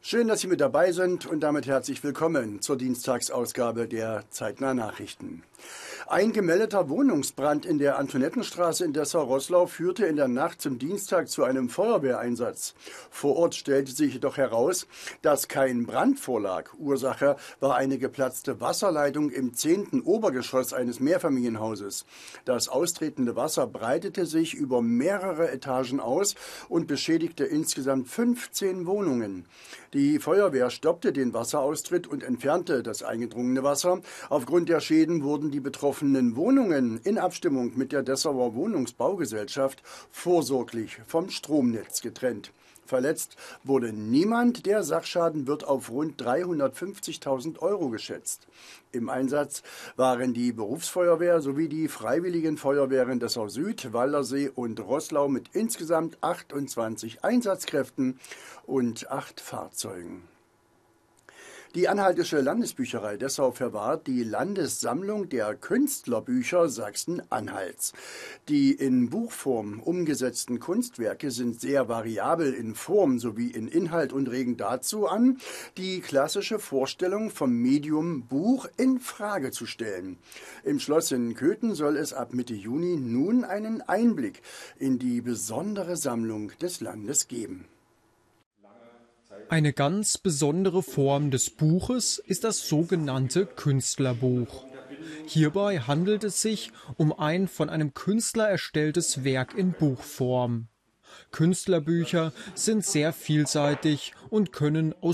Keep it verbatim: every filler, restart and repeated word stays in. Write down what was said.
Schön, dass Sie mit dabei sind und damit herzlich willkommen zur Dienstagsausgabe der Zeitnah Nachrichten. Ein gemeldeter Wohnungsbrand in der Antonettenstraße in Dessau-Roßlau führte in der Nacht zum Dienstag zu einem Feuerwehreinsatz. Vor Ort stellte sich jedoch heraus, dass kein Brand vorlag. Ursache war eine geplatzte Wasserleitung im zehnten Obergeschoss eines Mehrfamilienhauses. Das austretende Wasser breitete sich über mehrere Etagen aus und beschädigte insgesamt fünfzehn Wohnungen. Die Feuerwehr stoppte den Wasseraustritt und entfernte das eingedrungene Wasser. Aufgrund der Schäden wurden die betroffenen Wohnungen in Abstimmung mit der Dessauer Wohnungsbaugesellschaft vorsorglich vom Stromnetz getrennt. Verletzt wurde niemand, der Sachschaden wird auf rund dreihundertfünfzigtausend Euro geschätzt. Im Einsatz waren die Berufsfeuerwehr sowie die Freiwilligen Feuerwehren Dessau Süd, Waldersee und Roßlau mit insgesamt achtundzwanzig Einsatzkräften und acht Fahrzeugen. Die Anhaltische Landesbücherei Dessau verwahrt die Landessammlung der Künstlerbücher Sachsen-Anhalts. Die in Buchform umgesetzten Kunstwerke sind sehr variabel in Form sowie in Inhalt und regen dazu an, die klassische Vorstellung vom Medium Buch in Frage zu stellen. Im Schloss in Köthen soll es ab Mitte Juni nun einen Einblick in die besondere Sammlung des Landes geben. Eine ganz besondere Form des Buches ist das sogenannte Künstlerbuch. Hierbei handelt es sich um ein von einem Künstler erstelltes Werk in Buchform. Künstlerbücher sind sehr vielseitig und können aus